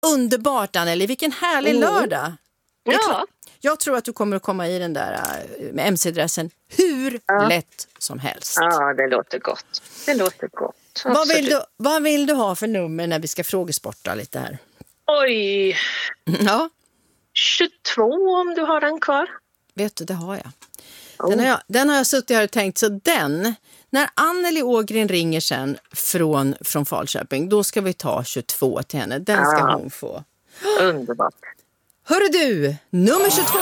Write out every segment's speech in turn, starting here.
Underbart, Anneli. Vilken härlig lördag. Ja. Jag tror att du kommer att komma i den där med MC-dressen hur lätt som helst. Ja, det låter gott. Det låter gott. Vad vill du ha för nummer när vi ska frågesporta lite här? Oj. Ja. 22 om du har den kvar. Vet du, det har jag. Den har jag suttit här och tänkt, så när Anneli Ågren ringer sen från Falköping, då ska vi ta 22 till henne. Den ska hon få. Underbart. Hörru du, nummer 22.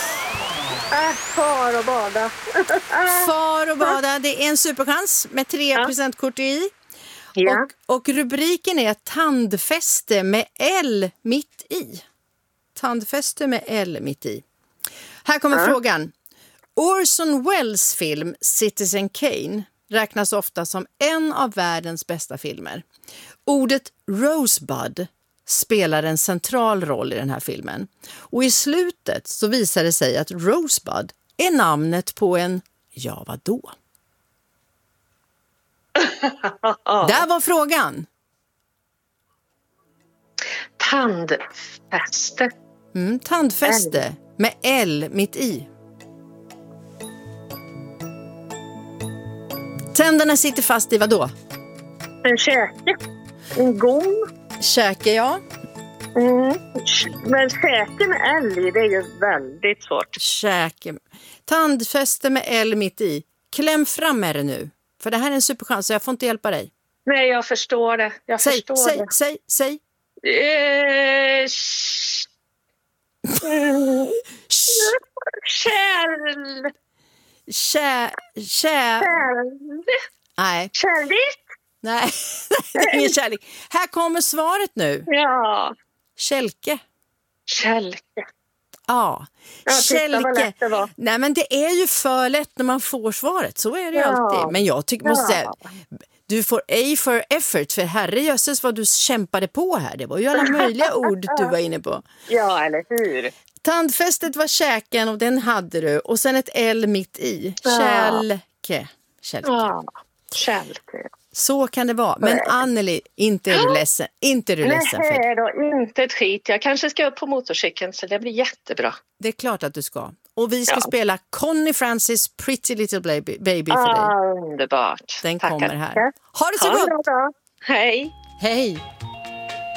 Far och bada. Far och bada, det är en superchans med 3% kort i. Ja. Och rubriken är tandfäste med L mitt i. Tandfäste med L mitt i. Här kommer frågan. Orson Welles film Citizen Kane räknas ofta som en av världens bästa filmer. Ordet Rosebud spelar en central roll i den här filmen. Och i slutet så visar det sig att Rosebud är namnet på en, ja vadå? Där var frågan. Tandfäste. Tandfäste med L mitt i. Tänderna sitter fast i vadå? En käke. En gom. Käke, ja. Men käke med L i, det är ju väldigt svårt. Käke. Tandfäste med L mitt i. Kläm fram med det nu. För det här är en superchans så jag får inte hjälpa dig. Nej, jag förstår det. Säg. Nej. Kärlek? Nej, det är ingen kärlek. Här kommer svaret nu. Ja. Kälke. Ja, Kälke. Nej, men det är ju för lätt när man får svaret. Så är det ju alltid. Men jag tycker måste säga, du får A for effort. För herrejösses vad du kämpade på här. Det var ju alla möjliga ord du var inne på. Ja, eller hur? Tandfästet var käken och den hade du. Och sen ett L mitt i. Kälke. Ja, kälke. Så kan det vara. Men Anneli, inte är du ledsen. Inte är du ledsen för det. Nej då, inte ett skit. Jag kanske ska upp på motorcykeln så det blir jättebra. Det är klart att du ska. Och vi ska spela Connie Francis Pretty Little Baby för dig. Underbart. Den Tackar. kommer här. Ha det så gott! Hej! Hej!